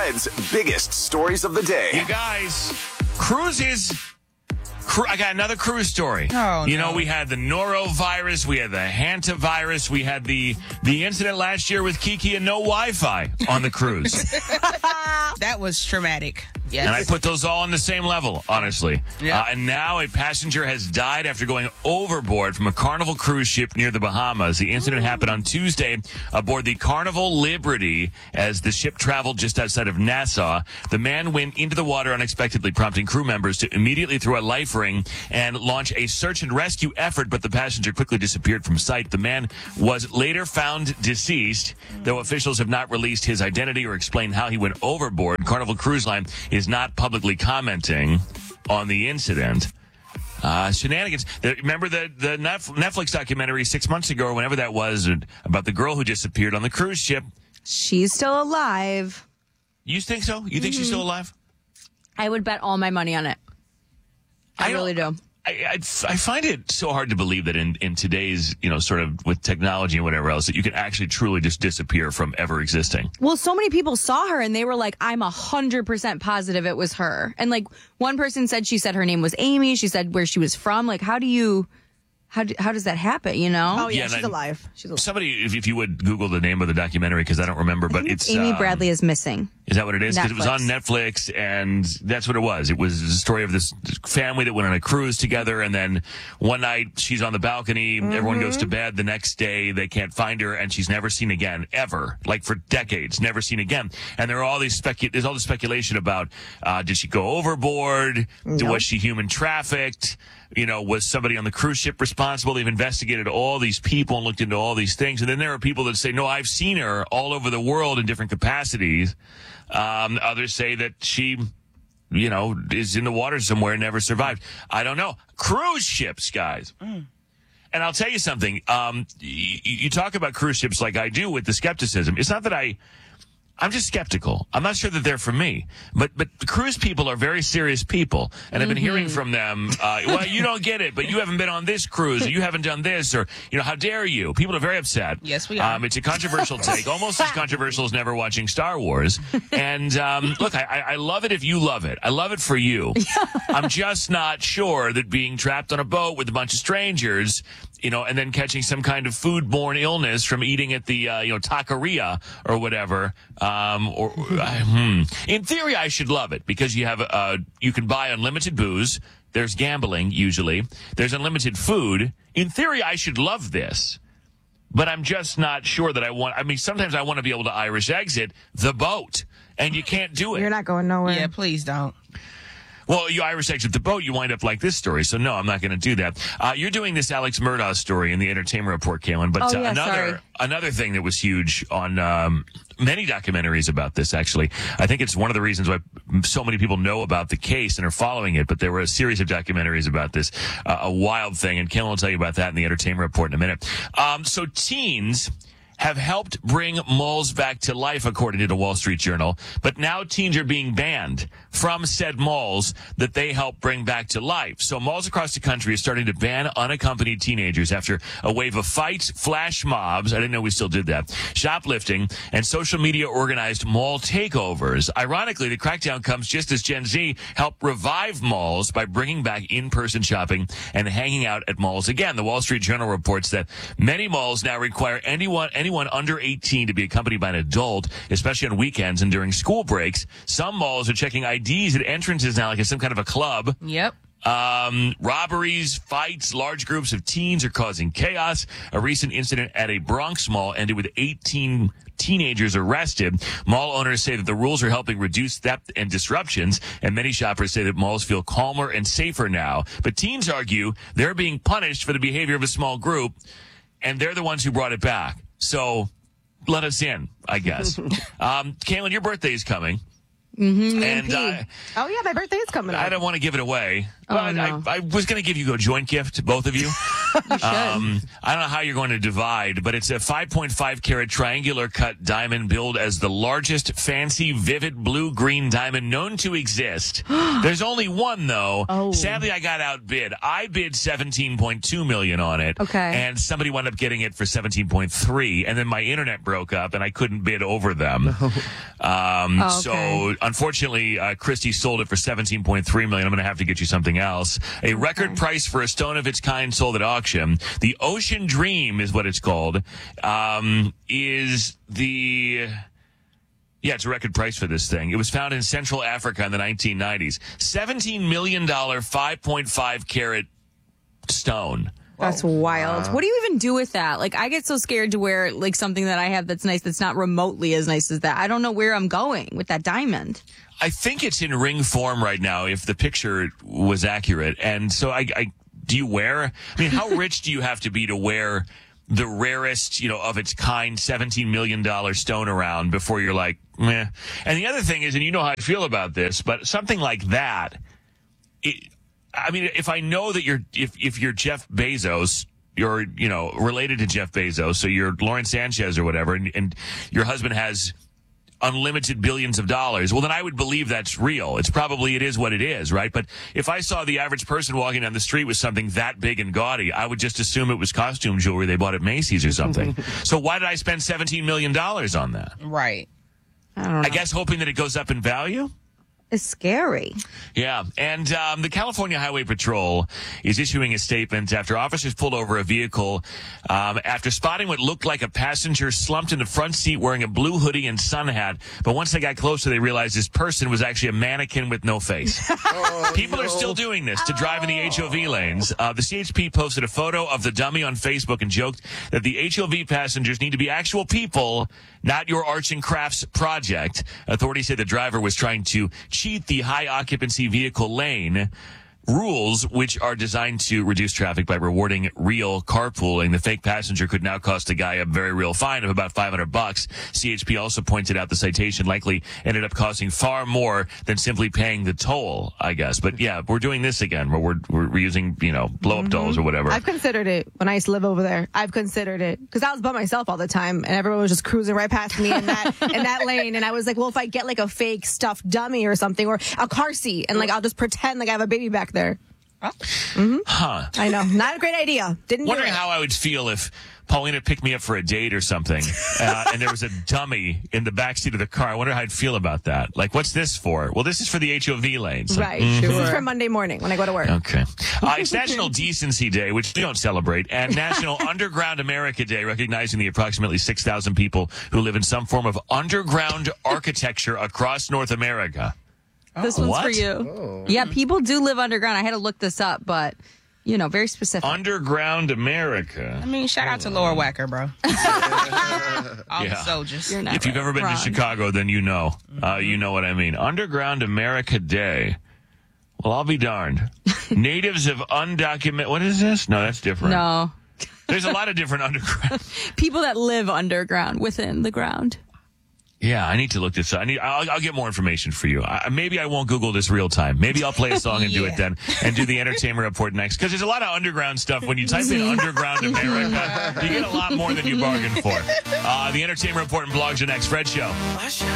Fred's biggest stories of the day. You guys, cruises. I got another cruise story. Oh, you know, we had the norovirus, we had the hantavirus, we had the incident last year with Kiki and no Wi-Fi on the cruise. That was traumatic. Yes. And I put those all on the same level, honestly. Yeah. And now a passenger has died after going overboard from a Carnival cruise ship near the Bahamas. The incident happened on Tuesday aboard the Carnival Liberty as the ship traveled just outside of Nassau. The man went into the water unexpectedly, prompting crew members to immediately throw a life ring and launch a search and rescue effort, but the passenger quickly disappeared from sight. The man was later found deceased, though officials have not released his identity or explained how he went overboard. Carnival Cruise Line is not publicly commenting on the incident. Shenanigans. Remember the Netflix documentary 6 months ago, or whenever that was, about the girl who disappeared on the cruise ship? She's still alive. You think so? You think she's still alive? I would bet all my money on it. I really do. I find it so hard to believe that in today's, sort of with technology and whatever else, that you can actually truly just disappear from ever existing. Well, so many people saw her and they were like, I'm 100% positive it was her. And like one person said, she said her name was Amy. She said where she was from. Like, how does that happen, Oh, yeah, Yeah, she's alive. She's alive. Somebody, if you would Google the name of the documentary, because I don't remember, but it's Amy Bradley is missing. Is that what it is? Because it was Netflix. on Netflix, and that's what it was. It was the story of this family that went on a cruise together, and then one night she's on the balcony, everyone goes to bed. The next day they can't find her, and she's never seen again, ever. Like for decades, never seen again. And there are all these there's all this speculation about, did she go overboard? Was she human trafficked? Was somebody on the cruise ship responsible? They've investigated all these people and looked into all these things. And then there are people that say, no, I've seen her all over the world in different capacities. Others say that she, is in the water somewhere and never survived. I don't know. Cruise ships, guys. And I'll tell you something. You talk about cruise ships like I do with the skepticism. It's not that I'm just skeptical. I'm not sure that they're for me. But cruise people are very serious people. And I've been hearing from them, well, you don't get it, but you haven't been on this cruise, or you haven't done this, or, how dare you? People are very upset. Yes, we are. It's a controversial take, almost as controversial as never watching Star Wars. And look, I love it if you love it. I love it for you. I'm just not sure that being trapped on a boat with a bunch of strangers, and then catching some kind of foodborne illness from eating at the, taqueria or whatever. In theory, I should love it because you can buy unlimited booze. There's gambling, usually. There's unlimited food. In theory, I should love this. But I'm just not sure that sometimes I want to be able to Irish exit the boat. And you can't do it. You're not going nowhere. Yeah, please don't. Well, you Irish exit the boat, you wind up like this story. So, no, I'm not going to do that. You're doing this Alex Murdaugh story in the Entertainment Report, Kaylin. But another thing that was huge on many documentaries about this, actually. I think it's one of the reasons why so many people know about the case and are following it. But there were a series of documentaries about this, a wild thing. And Kaylin will tell you about that in the Entertainment Report in a minute. So teens have helped bring malls back to life, according to the Wall Street Journal. But now teens are being banned from said malls that they help bring back to life. So malls across the country are starting to ban unaccompanied teenagers after a wave of fights, flash mobs, I didn't know we still did that, shoplifting, and social media organized mall takeovers. Ironically, the crackdown comes just as Gen Z helped revive malls by bringing back in-person shopping and hanging out at malls again. The Wall Street Journal reports that many malls now require anyone under 18 to be accompanied by an adult, especially on weekends and during school breaks. Some malls are checking IDs at entrances now like it's some kind of a club. Yep. Robberies, fights, large groups of teens are causing chaos. A recent incident at a Bronx mall ended with 18 teenagers arrested. Mall owners say that the rules are helping reduce theft and disruptions, and many shoppers say that malls feel calmer and safer now. But teens argue they're being punished for the behavior of a small group, and they're the ones who brought it back. So let us in, I guess. Kaylin, your birthday is coming. Mm-hmm, and oh, yeah, my birthday is coming up. I don't want to give it away. Well, no. I was going to give you a joint gift, both of you. You should. I don't know how you're going to divide, but it's a 5.5 carat triangular cut diamond billed as the largest fancy vivid blue-green diamond known to exist. There's only one, though. Oh. Sadly, I got outbid. I bid $17.2 million on it. Okay. And somebody wound up getting it for $17.3, and then my internet broke up, and I couldn't bid over them. Okay. So, unfortunately, Christy sold it for $17.3 million. I'm going to have to get you something else. A record price for a stone of its kind sold at auction. The Ocean Dream is what it's called. It's a record price for this thing. It was found in Central Africa in the 1990s. $17 million, 5.5 carat stone. That's wild. What do you even do with that? Like, I get so scared to wear like something that I have that's nice that's not remotely as nice as that. I don't know where I'm going with that diamond. I think it's in ring form right now, if the picture was accurate. And so do you wear, I mean, how rich do you have to be to wear the rarest, of its kind $17 million stone around before you're like, meh? And the other thing is, and you know how I feel about this, but something like that, if I know that if you're Jeff Bezos, you're, related to Jeff Bezos, so you're Lauren Sanchez or whatever, and your husband has unlimited billions of dollars, well, then I would believe that's real. It is what it is, right? But if I saw the average person walking down the street with something that big and gaudy, I would just assume it was costume jewelry they bought at Macy's or something. So why did I spend $17 million on that? Right. I don't know. I guess hoping that it goes up in value? It's scary. Yeah, and the California Highway Patrol is issuing a statement after officers pulled over a vehicle after spotting what looked like a passenger slumped in the front seat wearing a blue hoodie and sun hat. But once they got closer, they realized this person was actually a mannequin with no face. People are still doing this to drive in the HOV lanes. The CHP posted a photo of the dummy on Facebook and joked that the HOV passengers need to be actual people, not your arts and crafts project. Authorities say the driver was trying to cheat the high occupancy vehicle lane rules, which are designed to reduce traffic by rewarding real carpooling. The fake passenger could now cost a guy a very real fine of about $500. CHP also pointed out the citation likely ended up costing far more than simply paying the toll, I guess. But yeah, we're doing this again where we're using, blow up tolls or whatever. I've considered it when I used to live over there. I've considered it because I was by myself all the time and everyone was just cruising right past me in that lane. And I was like, well, if I get like a fake stuffed dummy or something or a car seat and like I'll just pretend like I have a baby back there. Huh. I know. Not a great idea. Didn't do it. Wondering how I would feel if Paulina picked me up for a date or something, and there was a dummy in the backseat of the car. I wonder how I'd feel about that. Like, what's this for? Well, this is for the HOV lanes. Right. This is for Monday morning when I go to work. Okay. It's National Decency Day, which we don't celebrate, and National Underground America Day, recognizing the approximately 6,000 people who live in some form of underground architecture across North America. This one's What? for you. Oh. Yeah, people do live underground. I had to look this up, but, very specific. Underground America. I mean, shout out to Laura Wacker, bro. All the soldiers. You're not If you've ever been wrong. to Chicago, then you know. You know what I mean. Underground America Day. Well, I'll be darned. Natives of undocumented... What is this? No, that's different. No. There's a lot of different underground... People that live underground, within the ground. Yeah, I need to look this up. I'll get more information for you. Maybe I won't Google this real time. Maybe I'll play a song and do it then, and do the entertainment report next. Because there's a lot of underground stuff. When you type in Underground America, you get a lot more than you bargained for. The entertainment report and blogs are next. Fred Show.